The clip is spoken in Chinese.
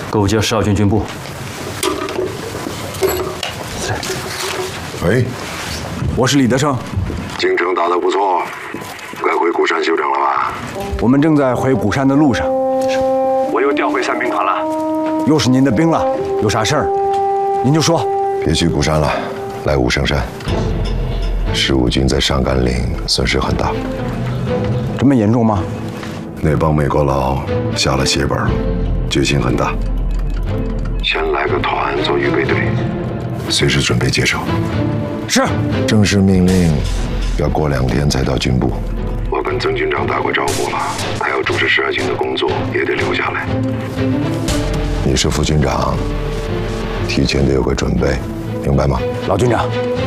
勾结12军军部。 喂， 我是李德胜。 京城打得不错，该回鼓山休整了吧？ 我们正在回鼓山的路上。 我又调回3兵团了。 又是您的兵了，有啥事儿，您就说。 别去鼓山了，来武圣山。15军在上甘岭损失很大。 这么严重吗？ 那帮美国佬下了血本，决心很大。先来个团做预备队，随时准备接手。 是。 正式命令要过2天才到军部。我跟曾军长打过招呼了，他要主持12军的工作，也得留下来。你是副军长，提前得有个准备，明白吗？ 老军长，